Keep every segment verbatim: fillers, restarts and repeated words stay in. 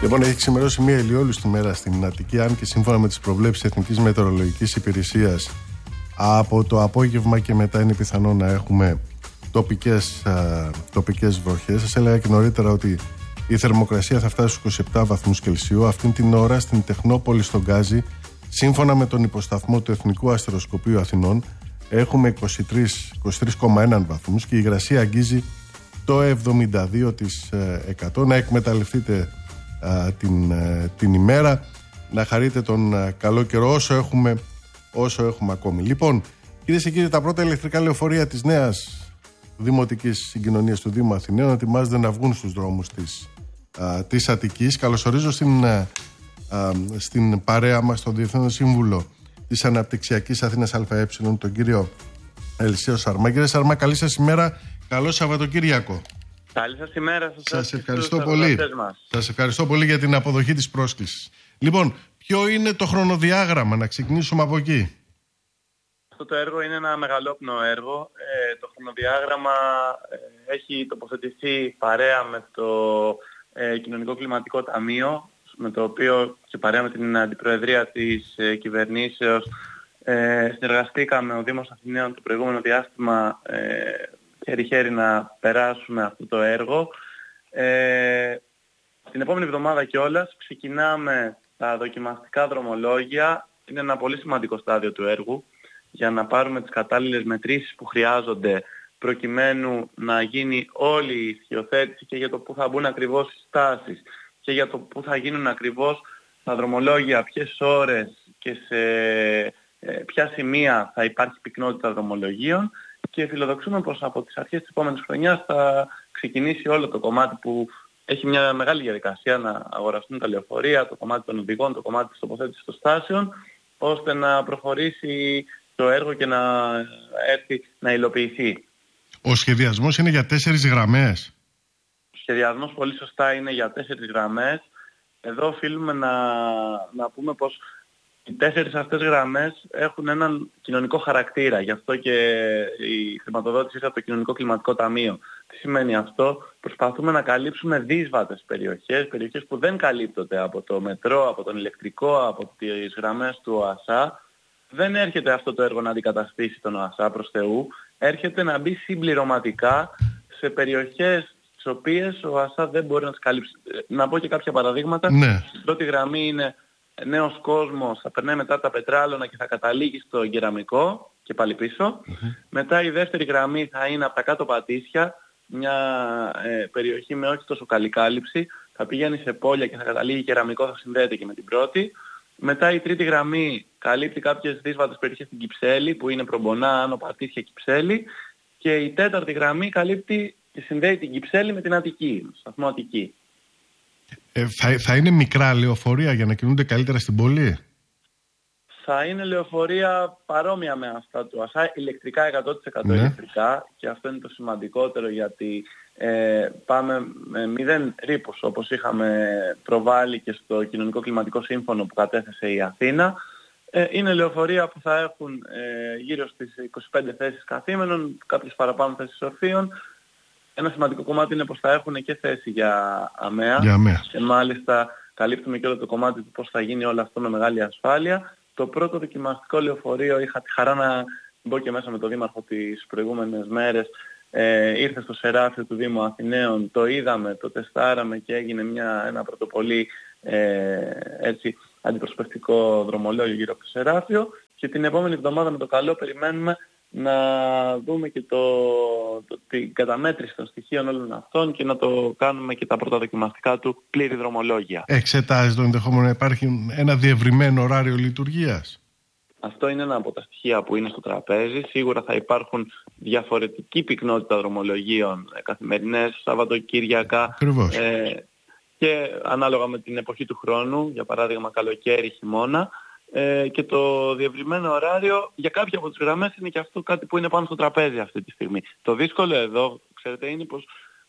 Λοιπόν, έχει ξημερώσει μια ηλιόλουστη μέρα στην Αττική, αν και σύμφωνα με τις προβλέψεις Εθνικής Μετεωρολογικής Υπηρεσίας, από το απόγευμα και μετά είναι πιθανό να έχουμε τοπικές, α, τοπικές βροχές. Σας έλεγα και νωρίτερα ότι η θερμοκρασία θα φτάσει στους είκοσι επτά βαθμούς Κελσίου. Αυτήν την ώρα στην Τεχνόπολη στον Γκάζι, σύμφωνα με τον υποσταθμό του Εθνικού Αστεροσκοπείου Αθηνών, έχουμε είκοσι τρία κόμμα ένα βαθμούς και η υγρασία αγγίζει το εβδομήντα δύο τοις εκατό. Να εκμεταλλευτείτε α, την, α, την ημέρα, να χαρείτε τον α, καλό καιρό όσο έχουμε, όσο έχουμε ακόμη. Λοιπόν, κυρίες και κύριοι, τα πρώτα ηλεκτρικά λεωφορεία της νέας δημοτικής συγκοινωνίας του Δήμου Αθηναίων ετοιμάζονται να βγουν στους δρόμους της, α, της Αττικής. Καλωσορίζω στην, α, α, στην παρέα μας τον Διευθύνοντα Σύμβουλο της Αναπτυξιακής Αθήνας ΑΕ, τον κύριο Ελσέο Σαρμά. Κύριε Σαρμά, καλή σας ημέρα, καλό Σαββατοκύριακο. Καλή σας ημέρα. Σας, σας ευχαριστώ πολύ. Σας ευχαριστώ πολύ για την αποδοχή της πρόσκλησης. Λοιπόν, ποιο είναι το χρονοδιάγραμμα, να ξεκινήσουμε από εκεί? Αυτό το έργο είναι ένα μεγαλόπνοο έργο. Ε, το χρονοδιάγραμμα ε, έχει τοποθετηθεί παρέα με το ε, Κοινωνικό Κλιματικό Ταμείο, με το οποίο και παρέα με την Αντιπροεδρία της ε, κυβερνήσεως ε, συνεργαστήκαμε ο Δήμος Αθηναίων το προηγούμενο διάστημα ε, χέρι-χέρι να περάσουμε αυτό το έργο. Ε, την επόμενη εβδομάδα κιόλας ξεκινάμε τα δοκιμαστικά δρομολόγια. Είναι ένα πολύ σημαντικό στάδιο του έργου για να πάρουμε τις κατάλληλες μετρήσεις που χρειάζονται προκειμένου να γίνει όλη η στοιχειοθέτηση και για το πού θα μπουν ακριβώς οι στάσεις και για το πού θα γίνουν ακριβώς τα δρομολόγια, ποιες ώρες και σε ε, ποια σημεία θα υπάρχει πυκνότητα δρομολογίων, και φιλοδοξούμε πως από τις αρχές της επόμενης χρονιάς θα ξεκινήσει όλο το κομμάτι που έχει μια μεγάλη διαδικασία να αγοραστούν τα λεωφορεία, το κομμάτι των οδηγών, το κομμάτι της τοποθέτησης των στάσεων, ώστε να προχωρήσει το έργο και να έρθει να υλοποιηθεί. Ο σχεδιασμός είναι για τέσσερις γραμμές. Ο σχεδιασμός πολύ σωστά είναι για τέσσερις γραμμές. Εδώ οφείλουμε να, να πούμε πως οι τέσσερις αυτές γραμμές έχουν έναν κοινωνικό χαρακτήρα. Γι' αυτό και η χρηματοδότηση ήρθε από το Κοινωνικό Κλιματικό Ταμείο. Τι σημαίνει αυτό? Προσπαθούμε να καλύψουμε δύσβατες περιοχές, περιοχές που δεν καλύπτονται από το μετρό, από τον ηλεκτρικό, από τις γραμμές του ΟΑΣΑ. Δεν έρχεται αυτό το έργο να αντικαταστήσει τον ΟΑΣΑ, προς Θεού. Έρχεται να μπει συμπληρωματικά σε περιοχές τις οποίες ο ΟΑΣΑ δεν μπορεί να τις καλύψει. Να πω και κάποια παραδείγματα. Ναι. Η πρώτη γραμμή είναι νέος κόσμος, θα περνάει μετά τα πετράλωνα και θα καταλήγει στο κεραμικό και πάλι πίσω. Mm-hmm. Μετά η δεύτερη γραμμή θα είναι από τα κάτω Πατήσια, μια ε, περιοχή με όχι τόσο καλή κάλυψη. Θα πηγαίνει σε πόλια και θα καταλήγει κεραμικό, θα συνδέεται και με την πρώτη. Μετά η τρίτη γραμμή καλύπτει κάποιες δύσβατες περιοχές στην Κυψέλη, που είναι Προμποná, Άνω Πατήσια, Κυψέλη. Και η τέταρτη γραμμή καλύπτει και συνδέει την Κυψέλη με την Αττική, σταθμό Αττική. Ε, θα, θα είναι μικρά λεωφορεία για να κινούνται καλύτερα στην πόλη? Θα είναι λεωφορεία παρόμοια με αυτά του ΟΑΣΑ, ηλεκτρικά, εκατό τοις εκατό ναι. ηλεκτρικά, και αυτό είναι το σημαντικότερο, γιατί ε, πάμε με μηδέν ρήπους, όπως είχαμε προβάλει και στο Κοινωνικό Κλιματικό Σύμφωνο που κατέθεσε η Αθήνα. Ε, είναι λεωφορεία που θα έχουν ε, γύρω στις είκοσι πέντε θέσεις καθήμενων, κάποιες παραπάνω θέσεις ορφείων. Ένα σημαντικό κομμάτι είναι πως θα έχουν και θέση για ΑΜΕΑ, για ΑΜΕΑ. Και μάλιστα καλύπτουμε και όλο το κομμάτι του πώς θα γίνει όλο αυτό με μεγάλη ασφάλεια. Το πρώτο δοκιμαστικό λεωφορείο, είχα τη χαρά να μπω και μέσα με τον Δήμαρχο τις προηγούμενες μέρες, ε, ήρθε στο Σεράφιο του Δήμου Αθηναίων, το είδαμε, το τεστάραμε και έγινε μια, ένα πρώτο πολύ ε, έτσι, αντιπροσωπευτικό δρομολόγιο γύρω από το Σεράφιο, και την επόμενη εβδομάδα με το καλό περιμένουμε να δούμε και το, το, την καταμέτρηση των στοιχείων όλων αυτών και να το κάνουμε και τα πρώτα δοκιμαστικά του πλήρη δρομολόγια. Εξετάζει το ενδεχόμενο να υπάρχει ένα διευρυμένο ωράριο λειτουργίας? Αυτό είναι ένα από τα στοιχεία που είναι στο τραπέζι. Σίγουρα θα υπάρχουν διαφορετική πυκνότητα δρομολογίων, καθημερινές, Σαββατοκύριακα, ε, και ανάλογα με την εποχή του χρόνου, για παράδειγμα καλοκαίρι, χειμώνα. Ε, και το διευρυμένο ωράριο για κάποια από τις γραμμές είναι και αυτό κάτι που είναι πάνω στο τραπέζι αυτή τη στιγμή. Το δύσκολο εδώ, ξέρετε, είναι πως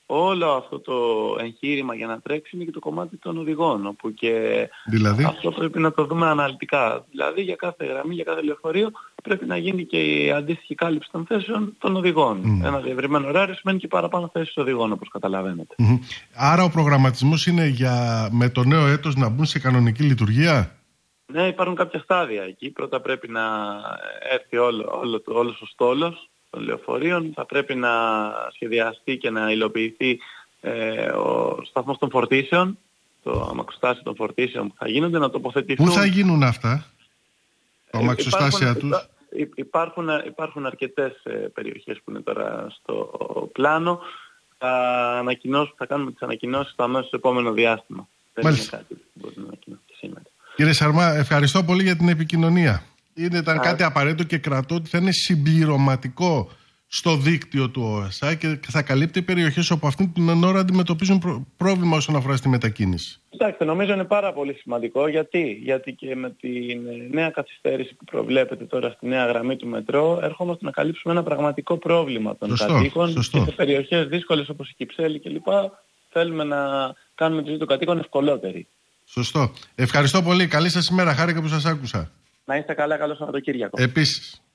όλο αυτό το εγχείρημα για να τρέξει είναι και το κομμάτι των οδηγών, όπου και δηλαδή? αυτό πρέπει να το δούμε αναλυτικά. Δηλαδή για κάθε γραμμή, για κάθε λεωφορείο πρέπει να γίνει και η αντίστοιχη κάλυψη των θέσεων των οδηγών. Mm. Ένα διευρυμένο ωράριο σημαίνει και παραπάνω θέσεις οδηγών, όπως καταλαβαίνετε. Mm-hmm. Άρα ο προγραμματισμός είναι για με το νέο έτος να μπουν σε κανονική λειτουργία? Ναι, υπάρχουν κάποια στάδια εκεί. Πρώτα πρέπει να έρθει όλο, όλο, όλος ο στόλος των λεωφορείων. Θα πρέπει να σχεδιαστεί και να υλοποιηθεί ε, ο σταθμός των φορτίσεων, το αμαξοστάσιο των φορτίσεων που θα γίνονται, να τοποθετηθούν. Πού θα γίνουν αυτά, το αμαξοστάσια υπάρχουν, τους? Υπάρχουν, υπάρχουν αρκετές ε, περιοχές που είναι τώρα στο πλάνο. Θα, ανακοινώσουμε, θα κάνουμε τις ανακοινώσεις στο αμέσως επόμενο διάστημα. Δεν είναι κάτι που μπορεί να ανακοινώσει σήμερα. Κύριε Σαρμά, ευχαριστώ πολύ για την επικοινωνία. Είναι, ήταν Α, κάτι απαραίτητο και κρατώ ότι θα είναι συμπληρωματικό στο δίκτυο του ΟΕΣΑ και θα καλύπτει περιοχές όπου αυτή την ώρα αντιμετωπίζουν προ- πρόβλημα όσον αφορά στη μετακίνηση. Κοιτάξτε, νομίζω είναι πάρα πολύ σημαντικό. Γιατί, Γιατί και με τη νέα καθυστέρηση που προβλέπεται τώρα στη νέα γραμμή του μετρό, ερχόμαστε να καλύψουμε ένα πραγματικό πρόβλημα των σωστό, κατοίκων σωστό. Και σε περιοχές δύσκολες όπως η Κυψέλη κλπ. Θέλουμε να κάνουμε τη ζωή των κατοίκων ευκολότερη. Σωστό. Ευχαριστώ πολύ. Καλή σας ημέρα. Χάρηκα που σας άκουσα. Να είστε καλά. Καλό Σαββατοκύριακο. Επίσης.